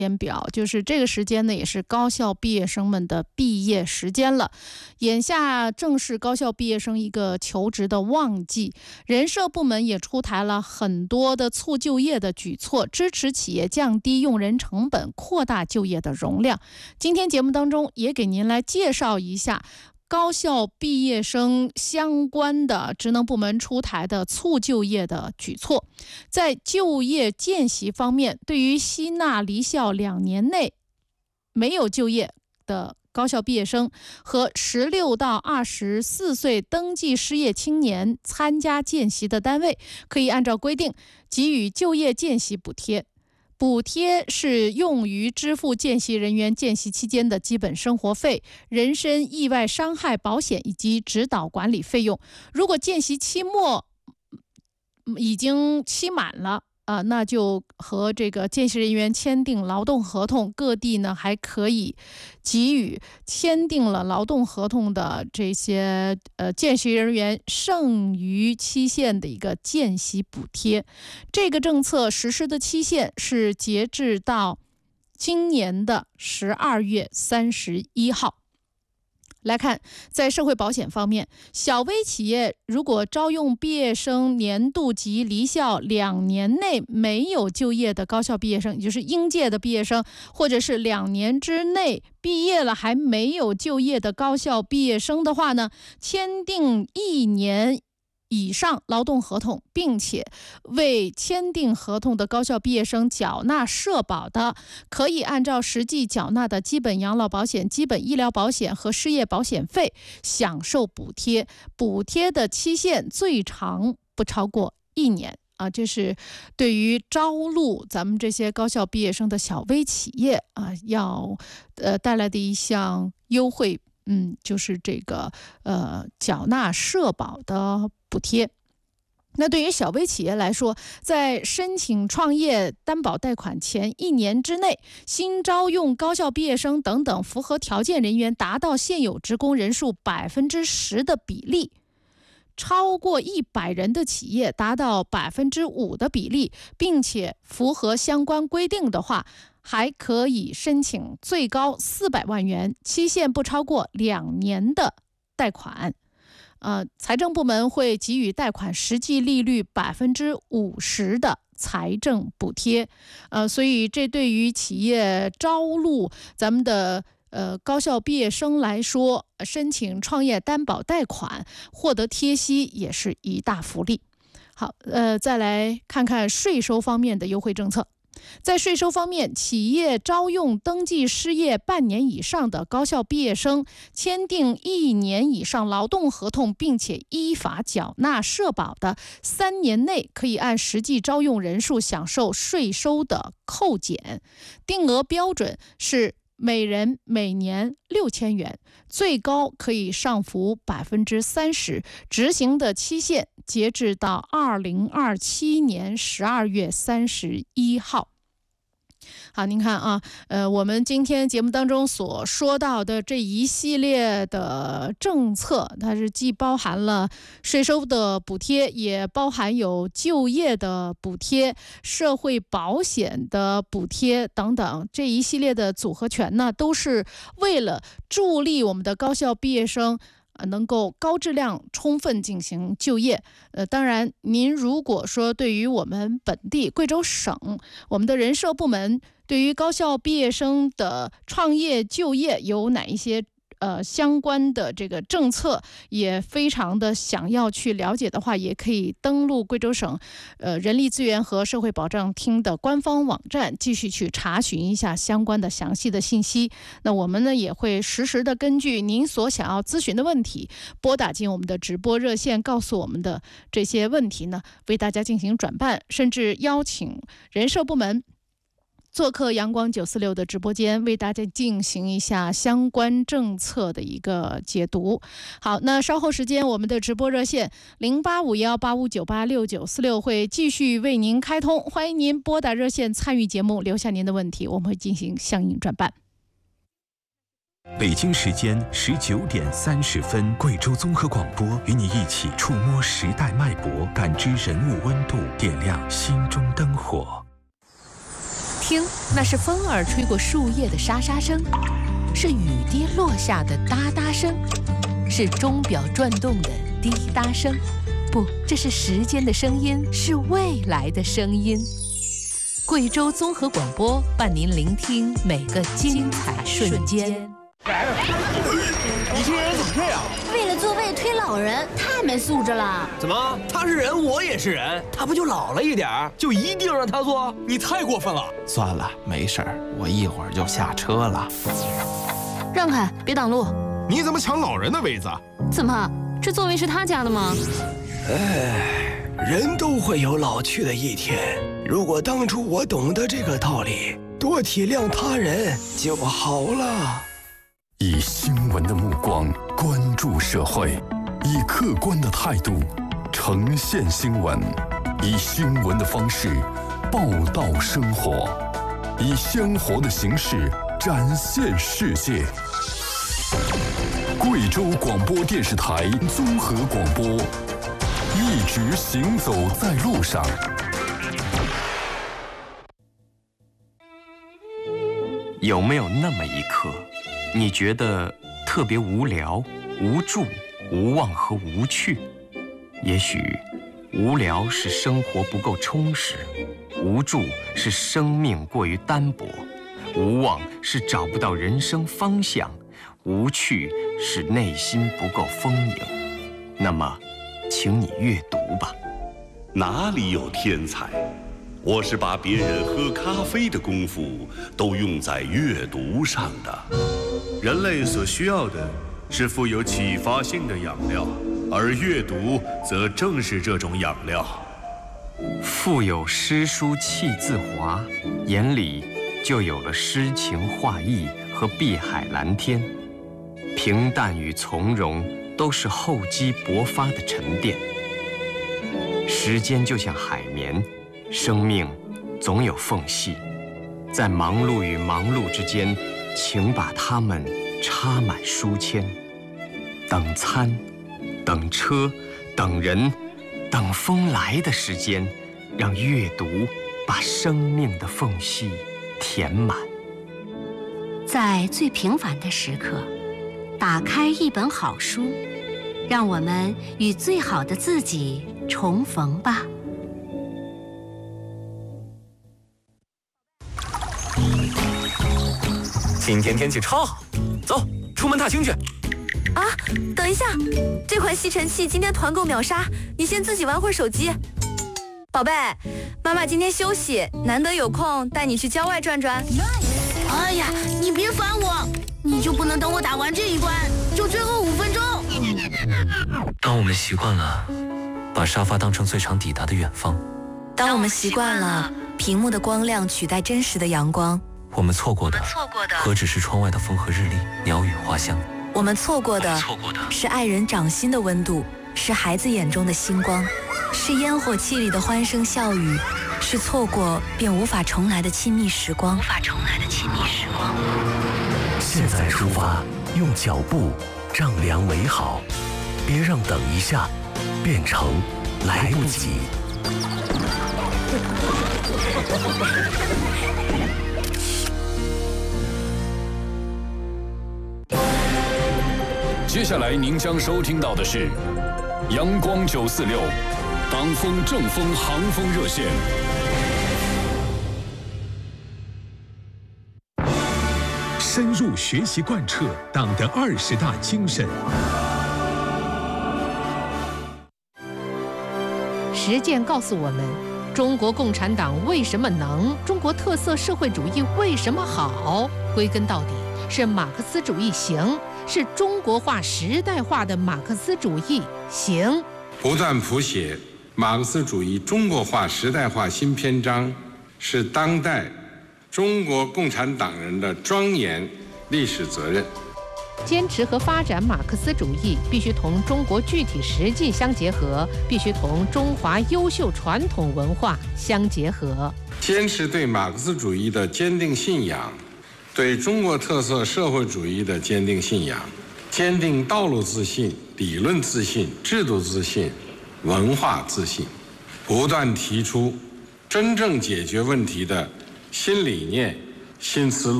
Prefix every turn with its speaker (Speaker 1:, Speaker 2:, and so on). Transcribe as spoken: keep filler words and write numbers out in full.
Speaker 1: 间表，就是这个时间呢，也是高校毕业生们的毕业时间了。眼下正是高校毕业生一个求职的旺季，人社部门也出台了很多的促就业的举措，支持企业降低用人成本，扩大就业的容量。今天节目当中也给您来介绍一下高校毕业生相关的职能部门出台的促就业的举措。在就业见习方面，对于吸纳离校两年内没有就业的高校毕业生和十六到二十四岁登记失业青年参加见习的单位，可以按照规定给予就业见习补贴。补贴是用于支付见习人员见习期间的基本生活费、人身意外伤害保险以及指导管理费用。如果见习期末已经期满了，啊，那就和这个见习人员签订劳动合同，各地呢还可以给予签订了劳动合同的这些呃见习人员剩余期限的一个见习补贴。这个政策实施的期限是截至到今年的十二月三十一号。来看，在社会保险方面，小微企业如果招用毕业生年度及离校两年内没有就业的高校毕业生，也就是应届的毕业生，或者是两年之内毕业了还没有就业的高校毕业生的话呢，签订一年以上劳动合同，并且为签订合同的高校毕业生缴纳社保的，可以按照实际缴纳的基本养老保险、基本医疗保险和失业保险费享受补贴，补贴的期限最长不超过一年。啊，这是对于招录咱们这些高校毕业生的小微企业啊，要呃带来的一项优惠。嗯，就是这个呃缴纳社保的补贴。那对于小微企业来说，在申请创业担保贷款前一年之内，新招用高校毕业生等等符合条件人员达到现有职工人数百分之十的比例。超过一百人的企业达到百分之五的比例，并且符合相关规定的话，还可以申请最高四百万元，期限不超过两年的贷款。呃，财政部门会给予贷款实际利率百分之五十的财政补贴。呃，所以这对于企业招录咱们的呃，高校毕业生来说，申请创业担保贷款获得贴息也是一大福利。好，呃，再来看看税收方面的优惠政策。在税收方面，企业招用登记失业半年以上的高校毕业生，签订一年以上劳动合同，并且依法缴纳社保的，三年内可以按实际招用人数享受税收的扣减，定额标准是每人每年六千元，最高可以上浮百分之三十，执行的期限截至到二零二七年十二月三十一号。好，您看啊，呃，我们今天节目当中所说到的这一系列的政策，它是既包含了税收的补贴，也包含有就业的补贴、社会保险的补贴等等，这一系列的组合拳呢，都是为了助力我们的高校毕业生能够高质量充分进行就业。呃，当然您如果说对于我们本地贵州省我们的人社部门对于高校毕业生的创业就业有哪一些呃相关的这个政策也非常的想要去了解的话，也可以登录贵州省呃人力资源和社会保障厅的官方网站，继续去查询一下相关的详细的信息。那我们呢也会实时的根据您所想要咨询的问题，拨打进我们的直播热线，告诉我们的这些问题呢，为大家进行转办，甚至邀请人社部门做客阳光九四六的直播间，为大家进行一下相关政策的一个解读。好，那稍后时间我们的直播热线零八五幺八五九八六九四六会继续为您开通，欢迎您拨打热线参与节目，留下您的问题，我们会进行相应转办。
Speaker 2: 北京时间十九点三十分，贵州综合广播与你一起触摸时代脉搏，感知人物温度，点亮心中灯火。
Speaker 3: 听，那是风儿吹过树叶的沙沙声，是雨滴落下的哒哒声，是钟表转动的滴答声。不，这是时间的声音，是未来的声音。贵州综合广播伴您聆听每个精彩瞬间。
Speaker 4: 你这人怎么这样？
Speaker 5: 为了座位推老人，太没素质了。
Speaker 4: 怎么？他是人，我也是人，他不就老了一点儿，就一定让他坐？你太过分了！
Speaker 6: 算了，没事儿，我一会儿就下车了。
Speaker 5: 让开，别挡路！
Speaker 7: 你怎么抢老人的位子？
Speaker 5: 怎么？这座位是他家的吗？
Speaker 8: 哎，人都会有老去的一天。如果当初我懂得这个道理，多体谅他人就好了。
Speaker 2: 以新闻的目光关注社会，以客观的态度呈现新闻，以新闻的方式报道生活，以鲜活的形式展现世界。贵州广播电视台综合广播，一直行走在路上。
Speaker 9: 有没有那么一刻，你觉得特别无聊、无助、无望和无趣？也许无聊是生活不够充实，无助是生命过于单薄，无望是找不到人生方向，无趣是内心不够丰盈。那么，请你阅读吧。
Speaker 10: 哪里有天才？我是把别人喝咖啡的功夫都用在阅读上的。
Speaker 11: 人类所需要的是富有启发性的养料，而阅读则正是这种养料。
Speaker 9: 腹有诗书气自华，眼里就有了诗情画意和碧海蓝天。平淡与从容都是厚积薄发的沉淀。时间就像海绵，生命总有缝隙，在忙碌与忙碌之间，请把它们插满书签。等餐，等车，等人，等风来的时间，让阅读把生命的缝隙填满。
Speaker 5: 在最平凡的时刻，打开一本好书，让我们与最好的自己重逢吧。
Speaker 12: 今天天气超好，走，出门踏青去。
Speaker 13: 啊，等一下，这款吸尘器今天团购秒杀，你先自己玩会儿手机。宝贝，妈妈今天休息，难得有空带你去郊外转转。
Speaker 14: 哎呀，你别烦我，你就不能等我打完这一关，就最后五分钟？
Speaker 12: 当我们习惯了把沙发当成最长抵达的远方，
Speaker 13: 当我们习惯了屏幕的光亮取代真实的阳光，
Speaker 12: 我们错过的何止是窗外的风和日丽、鸟语花香？
Speaker 13: 我们错过的是爱人掌心的温度，是孩子眼中的星光，是烟火气里的欢声笑语，是错过便无法重来的亲密时光。无法重来的亲密时光。
Speaker 15: 现在出发，用脚步丈量美好，别让等一下变成来不及。
Speaker 16: 接下来您将收听到的是阳光九四六党风正风航风热线。
Speaker 2: 深入学习贯彻党的二十大精神。
Speaker 1: 实践告诉我们，中国共产党为什么能，中国特色社会主义为什么好？归根到底是马克思主义行，是中国化时代化的马克思主义行。
Speaker 17: 不断谱写马克思主义中国化时代化新篇章，是当代中国共产党人的庄严历史责任。
Speaker 1: 坚持和发展马克思主义，必须同中国具体实际相结合，必须同中华优秀传统文化相结合。
Speaker 17: 坚持对马克思主义的坚定信仰，对中国特色社会主义的坚定信仰，坚定道路自信、理论自信、制度自信、文化自信，不断提出真正解决问题的新理念、新思路。